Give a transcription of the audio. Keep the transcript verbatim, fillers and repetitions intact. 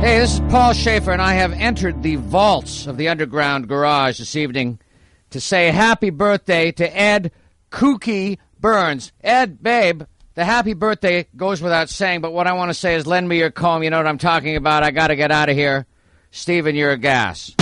Hey, this is Paul Schaefer, and I have entered the vaults of the Underground Garage this evening to say happy birthday to Ed Kooky Burns. Ed, babe, the happy birthday goes without saying, but what I want to say is lend me your comb. You know what I'm talking about. I got to get out of here. Steven, you're a gas.